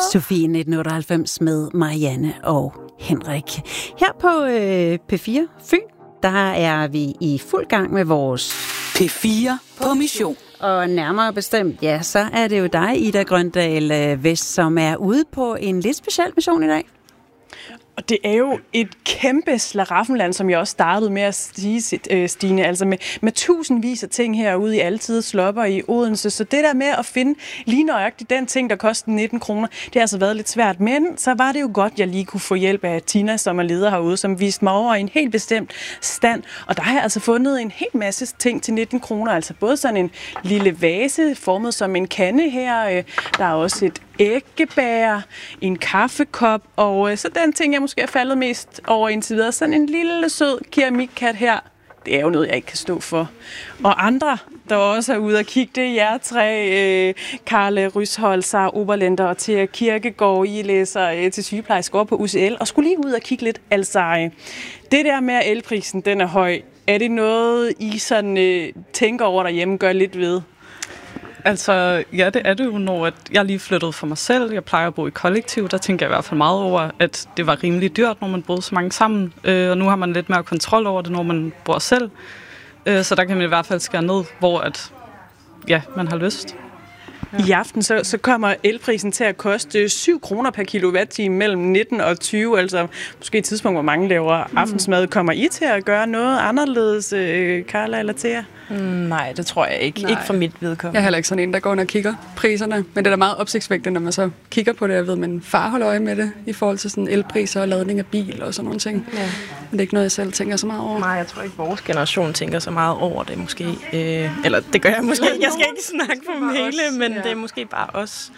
Sofie 1998 med Marianne og Henrik. Her på P4 Fyn, der er vi i fuld gang med vores P4 på mission. Og nærmere bestemt, ja, så er det jo dig, Ida Grøndal Vest, som er ude på en lidt speciel mission i dag. Og det er jo et kæmpe slaraffenland, som jeg også startede med at sige, Stine, altså med tusindvis af ting herude i Altid Slopper i Odense. Så det der med at finde lige nøjagtigt den ting, der koster 19 kroner, det har altså været lidt svært. Men så var det jo godt, jeg lige kunne få hjælp af Tina, som er leder herude, som viste mig over i en helt bestemt stand. Og der har jeg altså fundet en hel masse ting til 19 kroner. Altså både sådan en lille vase formet som en kande her. Der er også et æggebær, en kaffekop, og så den ting, jeg måske er faldet mest over indtil videre, sådan en lille sød keramikkat her. Det er jo noget, jeg ikke kan stå for. Og andre, der også er ude at kigge, det er jer tre, Karle Rysholz, Sara Oberländer og Thea Kirkegaard. I læser til sygeplejerske på UCL, og skulle lige ud og kigge lidt. Altså, det der med, at elprisen den er høj, er det noget, I sådan, tænker over derhjemme, gør lidt ved? Altså, ja, det er det jo, når jeg lige flyttede for mig selv. Jeg plejer at bo i kollektiv. Der tænker jeg i hvert fald meget over, at det var rimelig dyrt, når man boede så mange sammen. Og nu har man lidt mere kontrol over det, når man bor selv. Så der kan man i hvert fald skære ned, hvor man har lyst. Ja. I aften så kommer elprisen til at koste 7 kroner per kilowatt-time mellem 19 og 20. Altså måske et tidspunkt, hvor mange laver aftensmad. Kommer I til at gøre noget anderledes, Carla eller Thea? Nej, det tror jeg ikke. Nej. Ikke fra mit vedkommende. Jeg er heller ikke sådan en, der går ind og kigger priserne. Men det er da meget opsigtsvækkende, når man så kigger på det. Jeg ved, min far holder øje med det i forhold til sådan elpriser og ladning af bil og sådan nogle ting. Ja. Men det er ikke noget, jeg selv tænker så meget over. Nej, jeg tror ikke, vores generation tænker så meget over det måske. Eller det gør jeg måske. Jeg skal ikke snakke for dem hele, men det er måske bare os.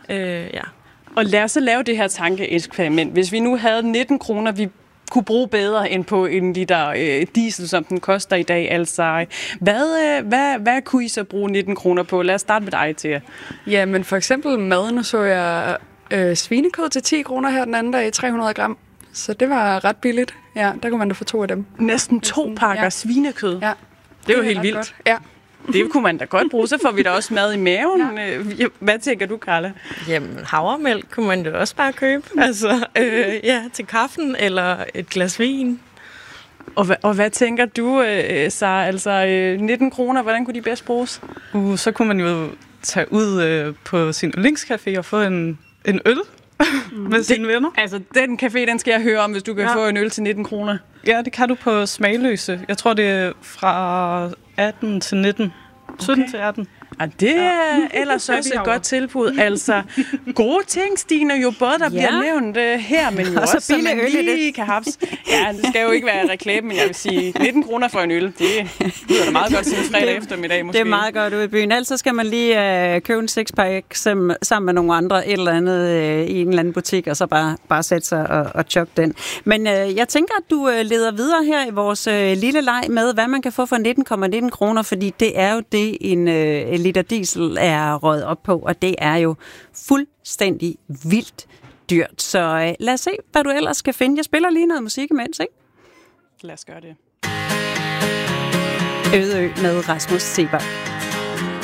Og lad os så lave det her tankeeksperiment. Hvis vi nu havde 19 kroner, vi kunne bruge bedre end på en liter diesel, som den koster i dag. Altså, hvad kunne I så bruge 19 kroner på? Lad os starte med dig, Thea. Ja, men for eksempel mad. Nu så jeg svinekød til 10 kroner her den anden dag, 300 gram. Så det var ret billigt. Ja, der kunne man da få 2 af dem. Næsten 2 pakker svinekød. Ja. Det er jo helt vildt. Godt. Ja. Det kunne man da godt bruge, så får vi da også mad i maven. Ja. Hvad tænker du, Carla? Jamen, havremælk kunne man da også bare købe. Altså, til kaffen eller et glas vin. Og hvad tænker du, Sara? Altså, 19 kroner, hvordan kunne de bedst bruges? Så kunne man jo tage ud på sin yndlingscafé og få en øl med sine venner. Altså, den café, den skal jeg høre om, hvis du kan få en øl til 19 kroner. Ja, det kan du på Smagløse. Jeg tror, det er fra 18 til 19. 17 til 18. Og det er ellers også et godt tilbud. Altså, gode ting, Stine, jo både der bliver nævnt her, men jo også, så man lige kan haps. Ja, det skal jo ikke være reklame, men jeg vil sige, 19 kroner for en øl, det lyder da meget godt sådan en fredag eftermiddag måske. Det er meget godt ude i byen. Ellers skal man lige købe en sixpack sammen med nogle andre, et eller andet i en eller anden butik, og så bare sætte sig og chokke den. Men jeg tænker, at du leder videre her i vores lille leg med, hvad man kan få for 19,19 kroner, fordi det er jo det, en liter diesel er røget op på, og det er jo fuldstændig vildt dyrt. Så lad os se, hvad du ellers skal finde. Jeg spiller lige noget musik imens, ikke? Lad os gøre det. Ødeø med Rasmus Seebach.